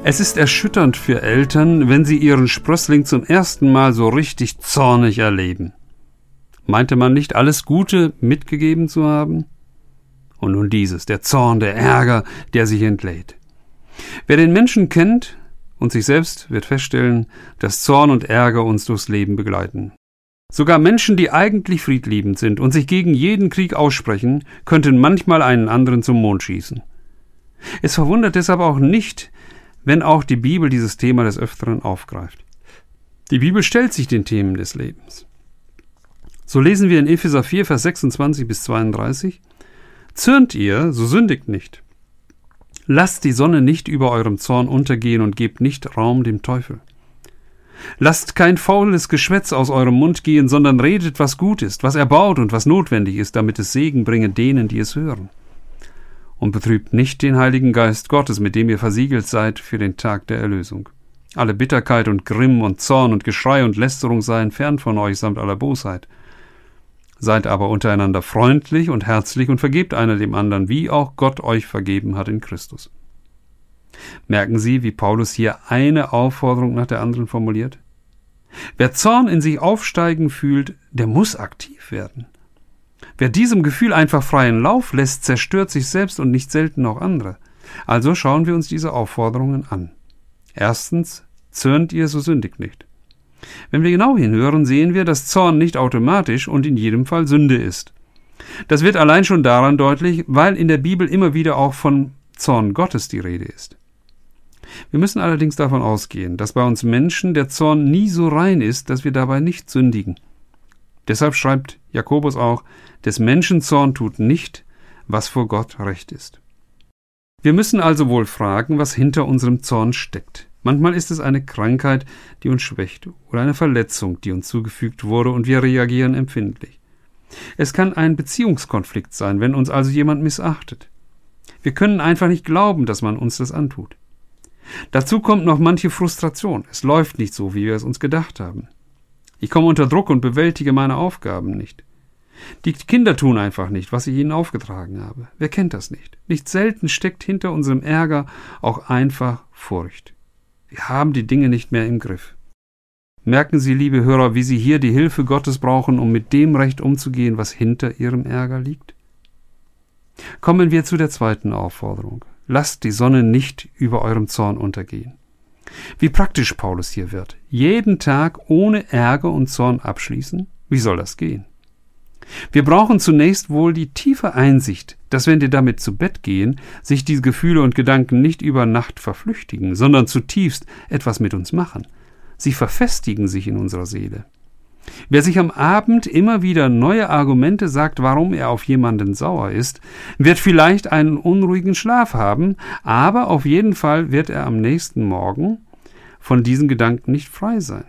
Es ist erschütternd für Eltern, wenn sie ihren Sprössling zum ersten Mal so richtig zornig erleben. Meinte man nicht, alles Gute mitgegeben zu haben? Und nun dieses, der Zorn, der Ärger, der sich entlädt. Wer den Menschen kennt und sich selbst, wird feststellen, dass Zorn und Ärger uns durchs Leben begleiten. Sogar Menschen, die eigentlich friedliebend sind und sich gegen jeden Krieg aussprechen, könnten manchmal einen anderen zum Mond schießen. Es verwundert deshalb auch nicht, wenn auch die Bibel dieses Thema des Öfteren aufgreift. Die Bibel stellt sich den Themen des Lebens. So lesen wir in Epheser 4, Vers 26 bis 32: Zürnt ihr, so sündigt nicht. Lasst die Sonne nicht über eurem Zorn untergehen und gebt nicht Raum dem Teufel. Lasst kein faules Geschwätz aus eurem Mund gehen, sondern redet, was gut ist, was erbaut und was notwendig ist, damit es Segen bringe denen, die es hören. Und betrübt nicht den Heiligen Geist Gottes, mit dem ihr versiegelt seid für den Tag der Erlösung. Alle Bitterkeit und Grimm und Zorn und Geschrei und Lästerung seien fern von euch samt aller Bosheit. Seid aber untereinander freundlich und herzlich und vergebt einer dem anderen, wie auch Gott euch vergeben hat in Christus. Merken Sie, wie Paulus hier eine Aufforderung nach der anderen formuliert? Wer Zorn in sich aufsteigen fühlt, der muss aktiv werden. Wer diesem Gefühl einfach freien Lauf lässt, zerstört sich selbst und nicht selten auch andere. Also schauen wir uns diese Aufforderungen an. Erstens, zürnt ihr, so sündigt nicht. Wenn wir genau hinhören, sehen wir, dass Zorn nicht automatisch und in jedem Fall Sünde ist. Das wird allein schon daran deutlich, weil in der Bibel immer wieder auch von Zorn Gottes die Rede ist. Wir müssen allerdings davon ausgehen, dass bei uns Menschen der Zorn nie so rein ist, dass wir dabei nicht sündigen. Deshalb schreibt Jakobus auch, des Menschen Zorn tut nicht, was vor Gott recht ist. Wir müssen also wohl fragen, was hinter unserem Zorn steckt. Manchmal ist es eine Krankheit, die uns schwächt, oder eine Verletzung, die uns zugefügt wurde, und wir reagieren empfindlich. Es kann ein Beziehungskonflikt sein, wenn uns also jemand missachtet. Wir können einfach nicht glauben, dass man uns das antut. Dazu kommt noch manche Frustration. Es läuft nicht so, wie wir es uns gedacht haben. Ich komme unter Druck und bewältige meine Aufgaben nicht. Die Kinder tun einfach nicht, was ich ihnen aufgetragen habe. Wer kennt das nicht? Nicht selten steckt hinter unserem Ärger auch einfach Furcht. Wir haben die Dinge nicht mehr im Griff. Merken Sie, liebe Hörer, wie Sie hier die Hilfe Gottes brauchen, um mit dem Recht umzugehen, was hinter Ihrem Ärger liegt? Kommen wir zu der zweiten Aufforderung. Lasst die Sonne nicht über eurem Zorn untergehen. Wie praktisch Paulus hier wird. Jeden Tag ohne Ärger und Zorn abschließen? Wie soll das gehen? Wir brauchen zunächst wohl die tiefe Einsicht, dass wenn wir damit zu Bett gehen, sich diese Gefühle und Gedanken nicht über Nacht verflüchtigen, sondern zutiefst etwas mit uns machen. Sie verfestigen sich in unserer Seele. Wer sich am Abend immer wieder neue Argumente sagt, warum er auf jemanden sauer ist, wird vielleicht einen unruhigen Schlaf haben, aber auf jeden Fall wird er am nächsten Morgen von diesen Gedanken nicht frei sein.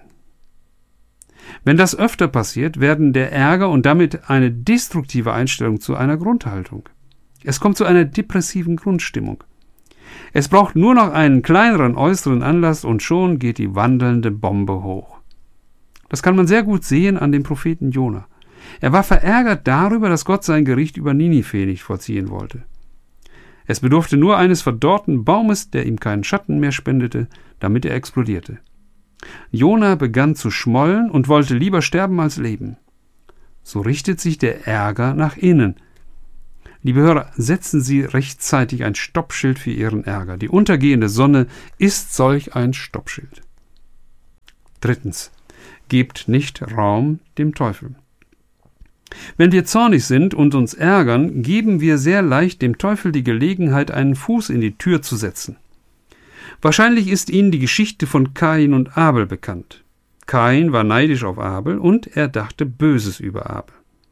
Wenn das öfter passiert, werden der Ärger und damit eine destruktive Einstellung zu einer Grundhaltung. Es kommt zu einer depressiven Grundstimmung. Es braucht nur noch einen kleineren äußeren Anlass und schon geht die wandelnde Bombe hoch. Das kann man sehr gut sehen an dem Propheten Jona. Er war verärgert darüber, dass Gott sein Gericht über Ninive nicht vollziehen wollte. Es bedurfte nur eines verdorrten Baumes, der ihm keinen Schatten mehr spendete, damit er explodierte. Jona begann zu schmollen und wollte lieber sterben als leben. So richtet sich der Ärger nach innen. Liebe Hörer, setzen Sie rechtzeitig ein Stoppschild für Ihren Ärger. Die untergehende Sonne ist solch ein Stoppschild. Drittens. Gebt nicht Raum dem Teufel. Wenn wir zornig sind und uns ärgern, geben wir sehr leicht dem Teufel die Gelegenheit, einen Fuß in die Tür zu setzen. Wahrscheinlich ist Ihnen die Geschichte von Kain und Abel bekannt. Kain war neidisch auf Abel und er dachte Böses über Abel.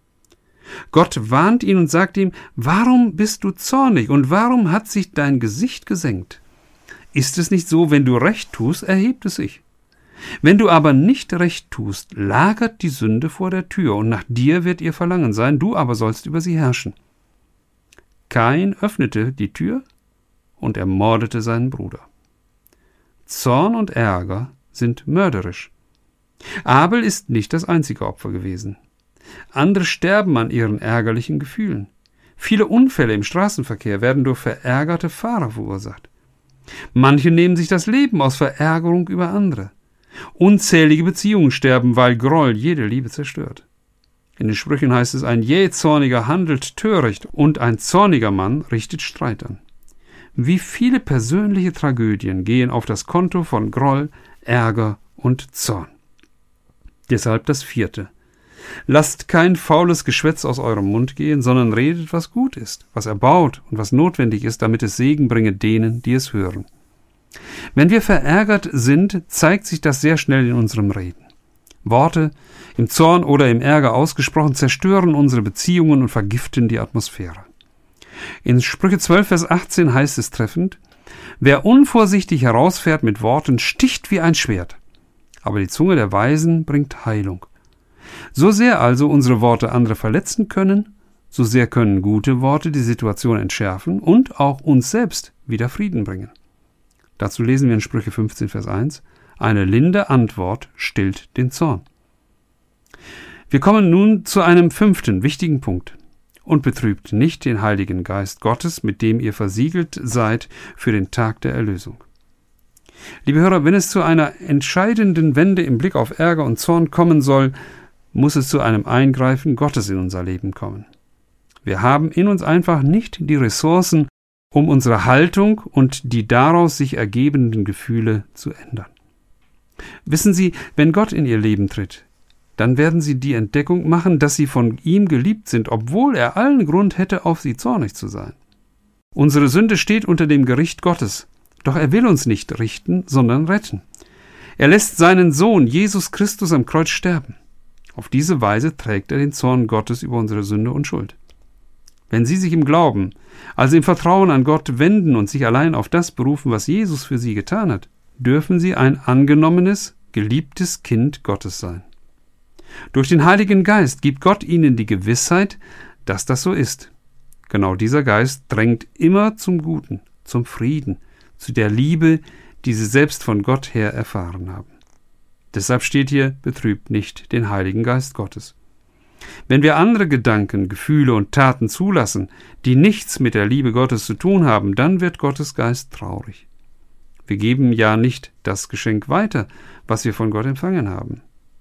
Gott warnt ihn und sagt ihm, warum bist du zornig und warum hat sich dein Gesicht gesenkt? Ist es nicht so, wenn du Recht tust, erhebt es sich? Wenn du aber nicht Recht tust, lagert die Sünde vor der Tür und nach dir wird ihr Verlangen sein, du aber sollst über sie herrschen. Kain öffnete die Tür und ermordete seinen Bruder. Zorn und Ärger sind mörderisch. Abel ist nicht das einzige Opfer gewesen. Andere sterben an ihren ärgerlichen Gefühlen. Viele Unfälle im Straßenverkehr werden durch verärgerte Fahrer verursacht. Manche nehmen sich das Leben aus Verärgerung über andere. Unzählige Beziehungen sterben, weil Groll jede Liebe zerstört. In den Sprüchen heißt es, ein jähzorniger handelt töricht und ein zorniger Mann richtet Streit an. Wie viele persönliche Tragödien gehen auf das Konto von Groll, Ärger und Zorn. Deshalb das 4. Lasst kein faules Geschwätz aus eurem Mund gehen, sondern redet, was gut ist, was erbaut und was notwendig ist, damit es Segen bringe denen, die es hören. Wenn wir verärgert sind, zeigt sich das sehr schnell in unserem Reden. Worte, im Zorn oder im Ärger ausgesprochen, zerstören unsere Beziehungen und vergiften die Atmosphäre. In Sprüche 12, Vers 18 heißt es treffend, wer unvorsichtig herausfährt mit Worten, sticht wie ein Schwert, aber die Zunge der Weisen bringt Heilung. So sehr also unsere Worte andere verletzen können, so sehr können gute Worte die Situation entschärfen und auch uns selbst wieder Frieden bringen. Dazu lesen wir in Sprüche 15, Vers 1, eine linde Antwort stillt den Zorn. Wir kommen nun zu einem 5. wichtigen Punkt. Und betrübt nicht den Heiligen Geist Gottes, mit dem ihr versiegelt seid für den Tag der Erlösung. Liebe Hörer, wenn es zu einer entscheidenden Wende im Blick auf Ärger und Zorn kommen soll, muss es zu einem Eingreifen Gottes in unser Leben kommen. Wir haben in uns einfach nicht die Ressourcen, um unsere Haltung und die daraus sich ergebenden Gefühle zu ändern. Wissen Sie, wenn Gott in Ihr Leben tritt, dann werden Sie die Entdeckung machen, dass Sie von ihm geliebt sind, obwohl er allen Grund hätte, auf Sie zornig zu sein. Unsere Sünde steht unter dem Gericht Gottes, doch er will uns nicht richten, sondern retten. Er lässt seinen Sohn Jesus Christus am Kreuz sterben. Auf diese Weise trägt er den Zorn Gottes über unsere Sünde und Schuld. Wenn Sie sich im Glauben, also im Vertrauen an Gott wenden und sich allein auf das berufen, was Jesus für Sie getan hat, dürfen Sie ein angenommenes, geliebtes Kind Gottes sein. Durch den Heiligen Geist gibt Gott ihnen die Gewissheit, dass das so ist. Genau dieser Geist drängt immer zum Guten, zum Frieden, zu der Liebe, die sie selbst von Gott her erfahren haben. Deshalb steht hier, betrübt nicht den Heiligen Geist Gottes. Wenn wir andere Gedanken, Gefühle und Taten zulassen, die nichts mit der Liebe Gottes zu tun haben, dann wird Gottes Geist traurig. Wir geben ja nicht das Geschenk weiter, was wir von Gott empfangen haben.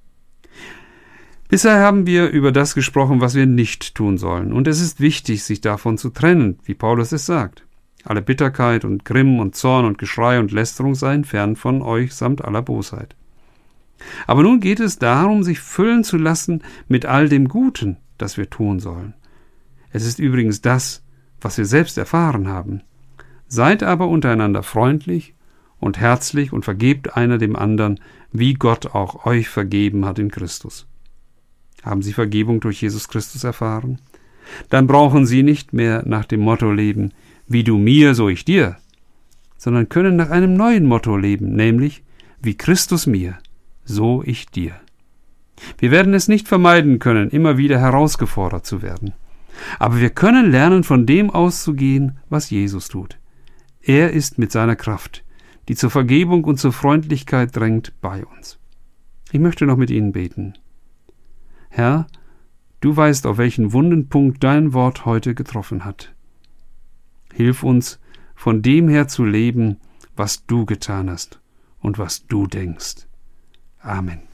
Bisher haben wir über das gesprochen, was wir nicht tun sollen, und es ist wichtig, sich davon zu trennen, wie Paulus es sagt. Alle Bitterkeit und Grimm und Zorn und Geschrei und Lästerung seien fern von euch samt aller Bosheit. Aber nun geht es darum, sich füllen zu lassen mit all dem Guten, das wir tun sollen. Es ist übrigens das, was wir selbst erfahren haben. Seid aber untereinander freundlich und herzlich und vergebt einer dem anderen, wie Gott auch euch vergeben hat in Christus. Haben Sie Vergebung durch Jesus Christus erfahren? Dann brauchen Sie nicht mehr nach dem Motto leben, wie du mir, so ich dir, sondern können nach einem neuen Motto leben, nämlich wie Christus mir, so ich dir. Wir werden es nicht vermeiden können, immer wieder herausgefordert zu werden. Aber wir können lernen, von dem auszugehen, was Jesus tut. Er ist mit seiner Kraft, die zur Vergebung und zur Freundlichkeit drängt, bei uns. Ich möchte noch mit Ihnen beten. Herr, du weißt, auf welchen wunden Punkt dein Wort heute getroffen hat. Hilf uns, von dem her zu leben, was du getan hast und was du denkst. Amen.